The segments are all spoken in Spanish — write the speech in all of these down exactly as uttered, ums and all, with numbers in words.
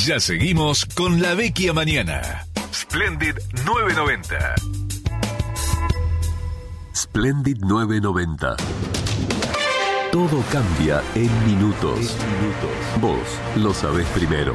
Ya seguimos con La Vecchia Mañana. Splendid novecientos noventa. Splendid novecientos noventa. Todo cambia en minutos. En minutos. Vos lo sabés primero.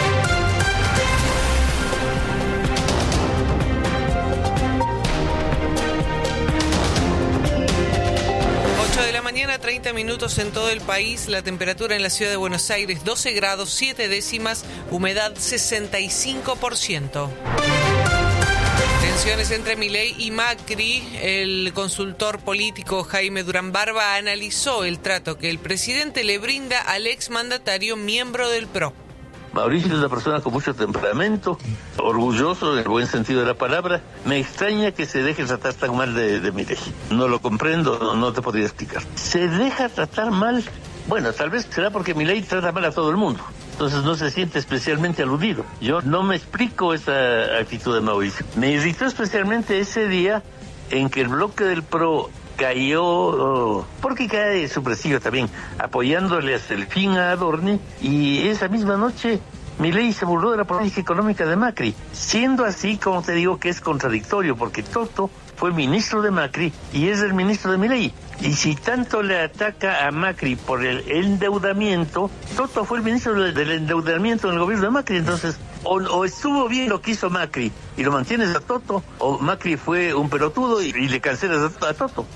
ocho de la mañana, treinta minutos en todo el país. La temperatura en la ciudad de Buenos Aires, doce grados, siete décimas, humedad sesenta y cinco por ciento. Tensiones entre Milei y Macri. El consultor político Jaime Durán Barba analizó el trato que el presidente le brinda al exmandatario miembro del P R O. Mauricio es una persona con mucho temperamento, orgulloso en el buen sentido de la palabra. Me extraña que se deje tratar tan mal de, de Milei. No lo comprendo, no, no te podría explicar. ¿Se deja tratar mal? Bueno, tal vez será porque Milei trata mal a todo el mundo. Entonces no se siente especialmente aludido. Yo no me explico esa actitud de Mauricio. Me irritó especialmente ese día en que el bloque del P R O cayó, oh, porque cae su prestigio también, apoyándole hasta el fin a Adorni, y esa misma noche Milei se burló de la política económica de Macri, siendo así, como te digo, que es contradictorio, porque Toto fue ministro de Macri y es el ministro de Milei. Y si tanto le ataca a Macri por el endeudamiento, Toto fue el ministro del endeudamiento en el gobierno de Macri, entonces o, o estuvo bien lo que hizo Macri y lo mantienes a Toto, o Macri fue un pelotudo y, y le cancelas a, a Toto.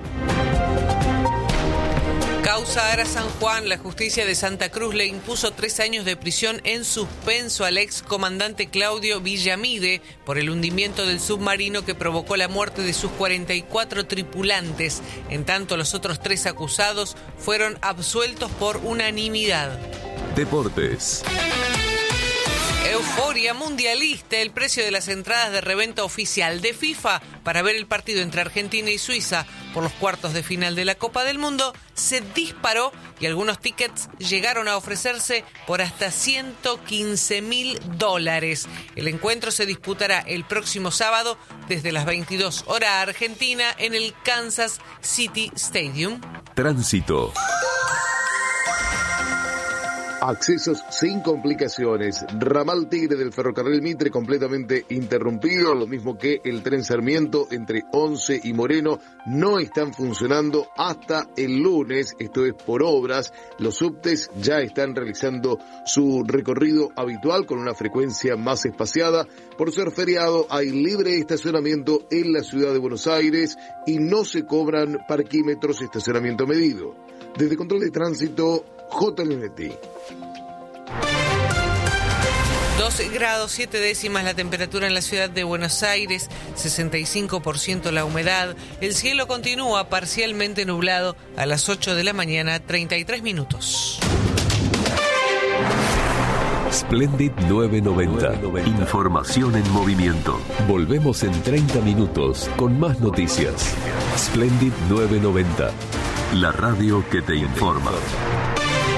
Causa Ara San Juan. La justicia de Santa Cruz le impuso tres años de prisión en suspenso al ex comandante Claudio Villamide por el hundimiento del submarino que provocó la muerte de sus cuarenta y cuatro tripulantes. En tanto, los otros tres acusados fueron absueltos por unanimidad. Deportes. Euforia mundialista. El precio de las entradas de reventa oficial de FIFA para ver el partido entre Argentina y Suiza por los cuartos de final de la Copa del Mundo se disparó y algunos tickets llegaron a ofrecerse por hasta ciento quince mil dólares. El encuentro se disputará el próximo sábado desde las veintidós horas Argentina en el Kansas City Stadium. Tránsito. Accesos sin complicaciones. Ramal Tigre del ferrocarril Mitre completamente interrumpido, lo mismo que el tren Sarmiento entre Once y Moreno no están funcionando hasta el lunes, esto es por obras. Los subtes ya están realizando su recorrido habitual con una frecuencia más espaciada. Por ser feriado hay libre estacionamiento en la ciudad de Buenos Aires y no se cobran parquímetros, estacionamiento medido. Desde Control de Tránsito, J. Leonetti. doce grados, siete décimas la temperatura en la ciudad de Buenos Aires, sesenta y cinco por ciento la humedad. El cielo continúa parcialmente nublado a las ocho de la mañana, treinta y tres minutos. Splendid novecientos noventa. Información en movimiento. Volvemos en treinta minutos con más noticias. Splendid novecientos noventa. La radio que te informa.